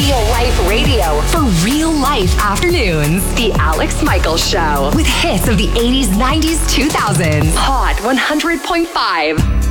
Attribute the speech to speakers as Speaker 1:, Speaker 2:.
Speaker 1: Real life radio for real life afternoons. The Alex Michaels Show with hits of the 80s, 90s, 2000s. Hot 100.5.